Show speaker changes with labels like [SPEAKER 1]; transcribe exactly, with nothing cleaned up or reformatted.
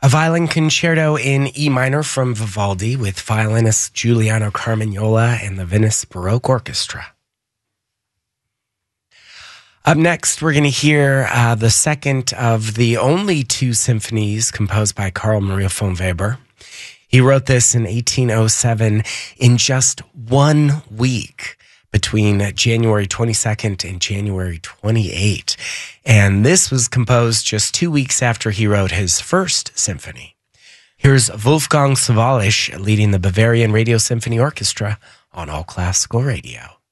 [SPEAKER 1] A violin concerto in E minor from Vivaldi with violinist Giuliano Carmagnola and the Venice Baroque Orchestra. Up next, we're going to hear uh, the second of the only two symphonies composed by Carl Maria von Weber. He wrote this in eighteen oh seven in just one week between January twenty-second and January twenty-eighth. And this was composed just two weeks after he wrote his first symphony. Here's Wolfgang Sawallisch leading the Bavarian Radio Symphony Orchestra on All Classical Radio.